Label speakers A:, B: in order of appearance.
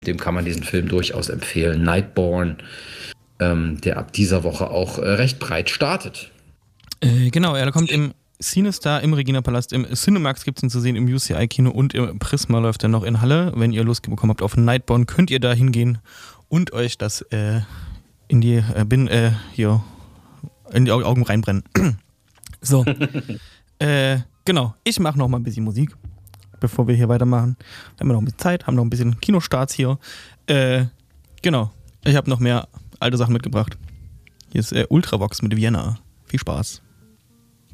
A: dem kann man diesen Film durchaus empfehlen. Nightborn, der ab dieser Woche auch recht breit startet.
B: Genau, er kommt im CineStar, im Regina-Palast, im Cinemax gibt es ihn zu sehen, im UCI-Kino und im Prisma läuft er noch in Halle. Wenn ihr Lust bekommen habt auf Nightborn, könnt ihr da hingehen und euch das in die Augen reinbrennen. So. Genau, ich mache noch mal ein bisschen Musik, bevor wir hier weitermachen. Haben wir noch ein bisschen Zeit, haben noch ein bisschen Kinostarts hier. Genau, ich habe noch mehr alte Sachen mitgebracht. Hier ist Ultravox mit Vienna. Viel Spaß.